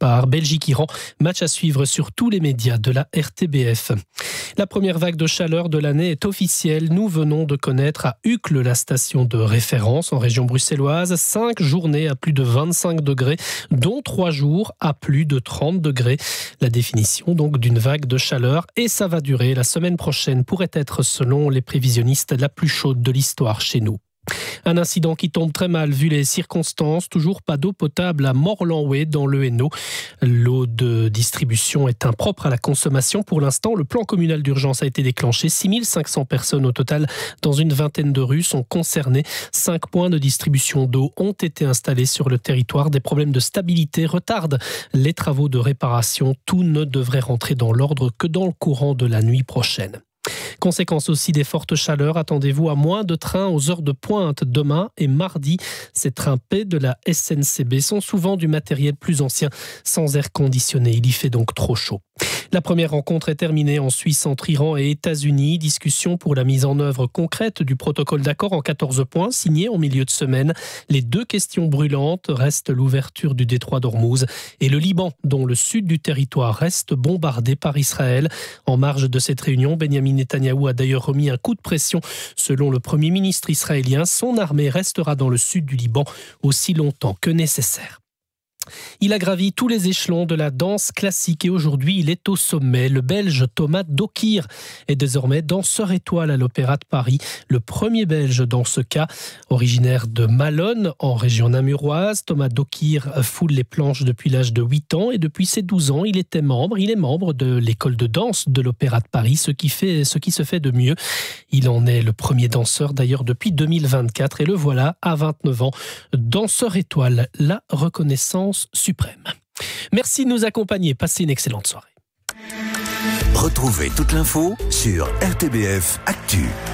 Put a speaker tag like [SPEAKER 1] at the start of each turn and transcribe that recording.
[SPEAKER 1] part. Belgique-Iran, match à suivre sur tous les médias de la RTBF. La première vague de chaleur de l'année est officielle. Nous venons de connaître à Uccle, la station de référence en région bruxelloise, 5 journées à plus de 25 degrés, dont 3 jours à plus de 30 degrés. La définition donc d'une vague de chaleur, et ça va durer. La semaine prochaine pourrait être, selon les prévisionnistes, la plus chaude de l'histoire chez nous. Un incident qui tombe très mal vu les circonstances. Toujours pas d'eau potable à Morlanway dans le Hainaut. L'eau de distribution est impropre à la consommation. Pour l'instant, le plan communal d'urgence a été déclenché. 6500 personnes au total dans une vingtaine de rues sont concernées. 5 points de distribution d'eau ont été installés sur le territoire. Des problèmes de stabilité retardent les travaux de réparation. Tout ne devrait rentrer dans l'ordre que dans le courant de la nuit prochaine. Conséquence aussi des fortes chaleurs, attendez-vous à moins de trains aux heures de pointe demain et mardi. Ces trains P de la SNCB sont souvent du matériel plus ancien, sans air conditionné. Il y fait donc trop chaud. La première rencontre est terminée en Suisse entre Iran et États-Unis. Discussion pour la mise en œuvre concrète du protocole d'accord en 14 points, signé en milieu de semaine. Les 2 questions brûlantes restent l'ouverture du détroit d'Ormuz et le Liban, dont le sud du territoire reste bombardé par Israël. En marge de cette réunion, Benjamin Netanyahou a d'ailleurs remis un coup de pression. Selon le Premier ministre israélien, son armée restera dans le sud du Liban aussi longtemps que nécessaire. Il a gravi tous les échelons de la danse classique et aujourd'hui il est au sommet. Le Belge Thomas Dokir est désormais danseur étoile à l'Opéra de Paris. Le premier Belge dans ce cas, originaire de Malonne en région namuroise. Thomas Dokir foule les planches depuis l'âge de 8 ans et depuis ses 12 ans il est membre de l'école de danse de l'Opéra de Paris, ce qui se fait de mieux. Il en est le premier danseur d'ailleurs depuis 2024 et le voilà à 29 ans. Danseur étoile, la reconnaissance suprême. Merci de nous accompagner. Passez une excellente soirée.
[SPEAKER 2] Retrouvez toute l'info sur RTBF Actu.